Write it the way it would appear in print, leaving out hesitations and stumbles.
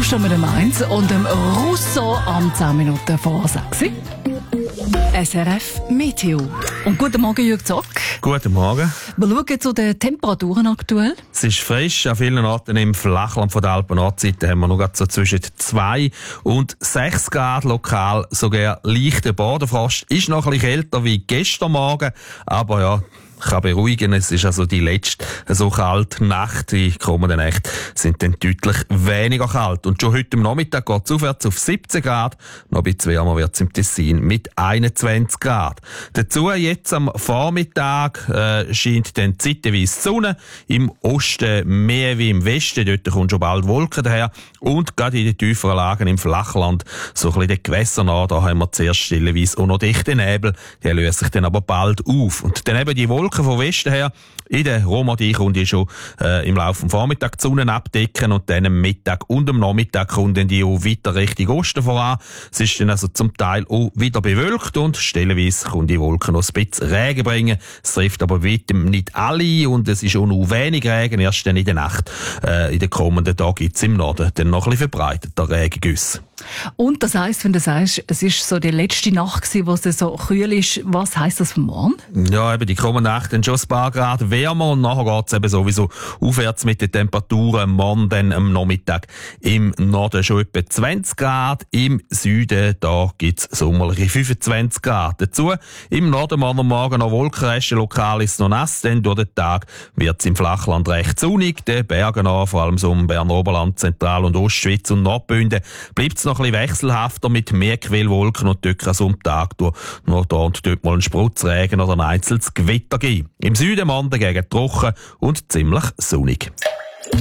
Gusto mit dem 1 und dem Russo am 10 Minuten vor 6. SRF Meteo. Und guten Morgen, Jürg Zock. Guten Morgen. Wir schauen zu den Temperaturen aktuell. Es ist frisch. An vielen Orten im Flachland von der Alpen-Nordseite haben wir noch so zwischen 2 und 6 Grad lokal. Sogar leichter Bodenfrost. Ist noch ein bisschen kälter wie gestern Morgen. Aber ja, kann beruhigen. Es ist also die letzte so kalte Nacht. Die kommenden Nächte sind dann deutlich weniger kalt. Und schon heute am Nachmittag geht es aufwärts auf 17 Grad. Noch ein bisschen wärmer wird es im Tessin mit 21 Grad. Dazu jetzt am Vormittag scheint dann zeitweise die Sonne. Im Osten mehr wie im Westen. Dort kommt schon bald Wolken daher. Und gerade in den tieferen Lagen im Flachland, so ein bisschen den Gewässern an, da haben wir zuerst stellenweise auch noch dichten Nebel. Der löst sich dann aber bald auf. Und dann eben die Wolken von Westen her. In der Romandie kommt die schon im Laufe des Vormittags die Sonne abdecken und dann am Mittag und am Nachmittag kommen dann die auch weiter Richtung Osten voran. Es ist dann also zum Teil auch wieder bewölkt und stellenweise kommen die Wolken noch ein bisschen Regen bringen. Es trifft aber weitem nicht alle und es ist auch noch wenig Regen. Erst dann in der Nacht, in den kommenden Tagen gibt es im Norden dann noch ein bisschen verbreiteter Regengüsse. Und das heisst, wenn du sagst, es ist so die letzte Nacht gewesen, wo es so kühl ist, was heisst das für morgen? Ja, eben die kommende Nacht dann schon ein paar Grad wärmer und nachher geht es eben sowieso aufwärts mit den Temperaturen. Morgen dann am Nachmittag im Norden schon etwa 20 Grad, im Süden da gibt es sommerliche 25 Grad. Dazu im Norden morgen noch Wolkenreste, lokal ist es noch nass, denn durch den Tag wird es im Flachland recht sonnig, den Bergen an, vor allem so im Berner Oberland, Zentral- und Ostschweiz und Nordbünden bleibt es noch ein bisschen wechselhafter mit mehr Quellwolken und dort kann es am Tag durch noch da und dort mal einen Sprotzregen oder ein einzelnes Gewitter geben. Im Süden morgen dagegen trocken und ziemlich sonnig.